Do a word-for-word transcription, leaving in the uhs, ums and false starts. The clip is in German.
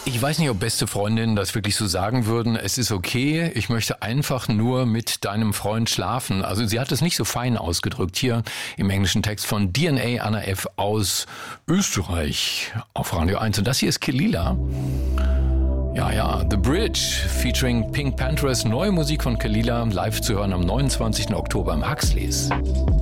Ich weiß nicht, ob beste Freundinnen das wirklich so sagen würden. Es ist okay, ich möchte einfach nur mit deinem Freund schlafen. Also sie hat es nicht so fein ausgedrückt. Hier im englischen Text von D N A Anna F. aus Österreich auf Radio eins. Und das hier ist Kehlila. Ja, ja, The Bridge featuring Pink Panthers. Neue Musik von Kehlila live zu hören am neunundzwanzigsten Oktober im Huxleys.